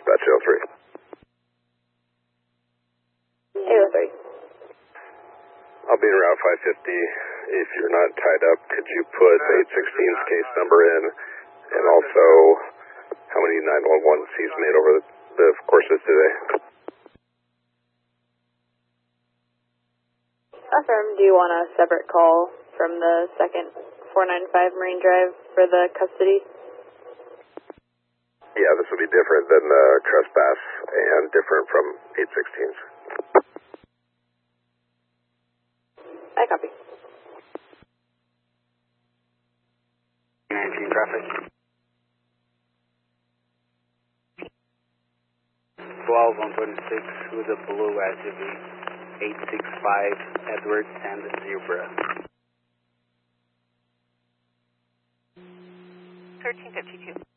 dispatch 03. 803. I'll be in Route 550. If you're not tied up, could you put the 816's case number in, and also how many 911s he's made over the courses today? Affirm, do you want a separate call from the second 495 Marine Drive for the custody? Yeah, this will be different than the trespass and different from 816's. I copy. 19 traffic. 12-126 with a blue SUV, 865 Edward and Zebra. 1352.